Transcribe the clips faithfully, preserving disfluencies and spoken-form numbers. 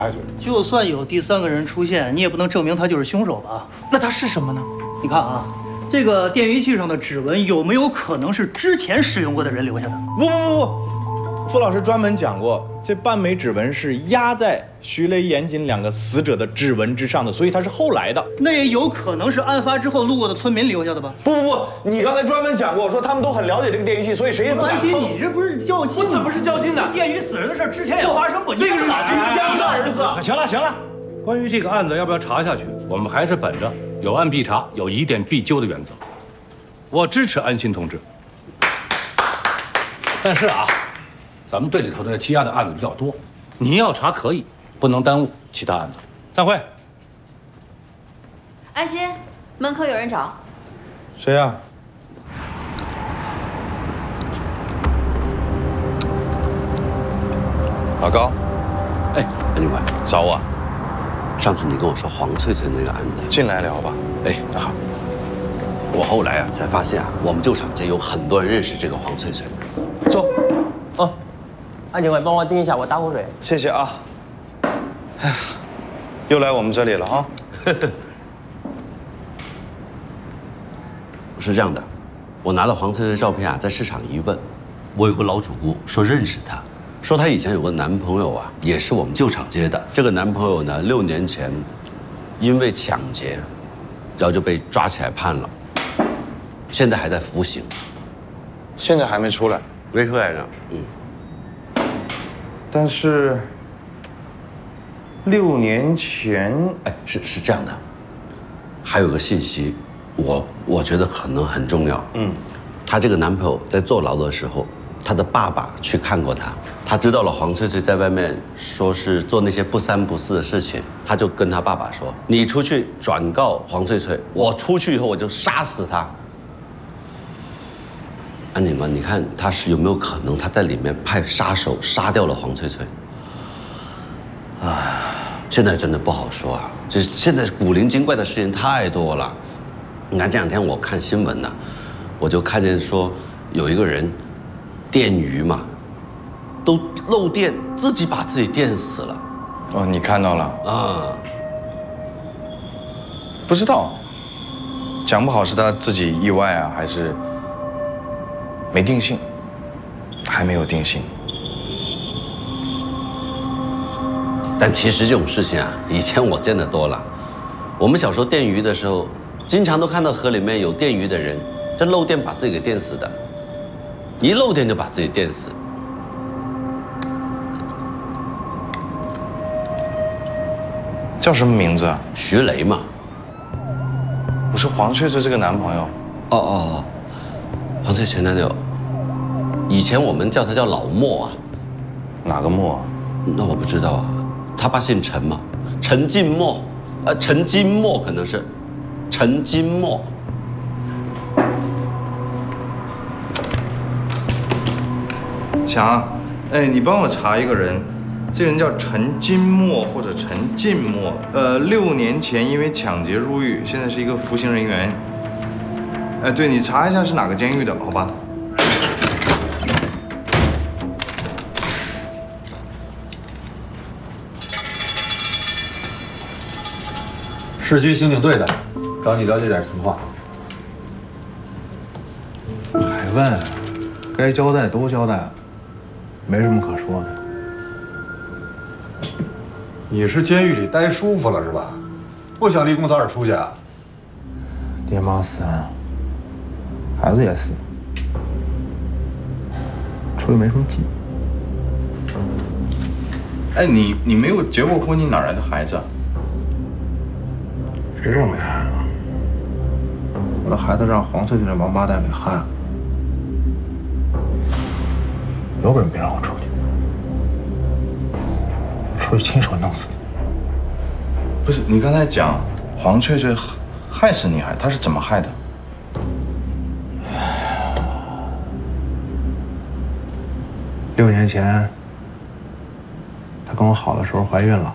就算有第三个人出现，你也不能证明他就是凶手吧？ 那他是什么呢？ 你看啊，这个电鱼器上的指纹有没有可能是之前使用过的人留下的？ 不不不不，傅老师专门讲过，这半枚指纹是压在徐雷、严谨两个死者的指纹之上的，所以它是后来的。 那也有可能是案发之后路过的村民留下的吧？ 不不不，你刚才专门讲过，说他们都很了解这个电鱼器，所以谁也不敢碰。 安心，你这不是较劲？ 我怎么是较劲呢？ 电鱼死人的事之前也发生过， 这个是徐江的儿子。 行了行了，关于这个案子要不要查下去，我们还是本着有案必查、有疑点必究的原则。我支持安心同志。但是啊，咱们队里头的积压的案子比较多，你要查可以，不能耽误其他案子。散会。 安心，门口有人找。 谁呀？ 老高， 哎，安警官， 找我。 上次你跟我说黄翠翠那个案子， 进来聊吧。 哎，好。我后来啊才发现啊，我们旧厂街有很多人认识这个黄翠翠。 走。 哦，安警官，帮我盯一下，我打口水。 谢谢啊。哎呀，又来我们这里了啊。 是这样的，我拿了黄翠翠照片啊，在市场一问，我有个老主顾说认识她，说她以前有个男朋友啊，也是我们旧厂街的。这个男朋友呢，六年前因为抢劫，然后就被抓起来判了，现在还在服刑。 现在还没出来？ 没出来呢。嗯。 但是六年前， 哎，是是这样的，还有个信息。我我觉得可能很重要。嗯，她这个男朋友在坐牢的时候，她的爸爸去看过她，他知道了黄翠翠在外面说是做那些不三不四的事情，他就跟他爸爸说：“你出去转告黄翠翠，我出去以后我就杀死她。”安警官，你看他是有没有可能他在里面派杀手杀掉了黄翠翠？啊，现在真的不好说啊，这现在古灵精怪的事情太多了。你看这两天我看新闻呢、啊，我就看见说有一个人电鱼嘛，都漏电，自己把自己电死了。 哦，你看到了啊？ 不知道，讲不好是他自己意外啊，还是没定性，还没有定性。 但其实这种事情啊，以前我见得多了。我们小时候电鱼的时候，经常都看到河里面有电鱼的人，这漏电把自己给电死的，一漏电就把自己电死。 叫什么名字啊？ 徐雷嘛。 不是黄翠翠这个男朋友。 哦哦哦，黄翠翠前男友。以前我们叫他叫老莫啊。 哪个莫啊？ 那我不知道啊。他爸姓陈嘛，陈静默，呃，陈金默可能是。陈金默， 翔，哎，你帮我查一个人，这人叫陈金默或者陈静默，呃，六年前因为抢劫入狱，现在是一个服刑人员。哎，对，你查一下是哪个监狱的，好吧？ 市区刑警队的。找你了解点情况。 还问？该交代都交代了，没什么可说的。 你是监狱里待舒服了是吧？不想立功早点出去啊？ 爹妈死了，孩子也死了，出去没什么劲。 哎，你你没有结过婚，你哪来的孩子啊？ 谁说没孩子？我的孩子让黄翠翠这王八蛋给害了，有本事别让我出去，我出去亲手弄死你！ 不是，你刚才讲黄翠翠害死你，还她是怎么害的？ 六年前，她跟我好的时候怀孕了，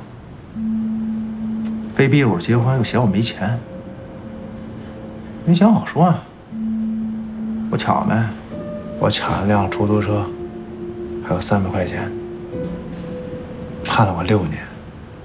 非逼着我结婚，又嫌我没钱。没讲好说啊，我抢呗，我抢了辆出租车，还有三百块钱，判了我六年。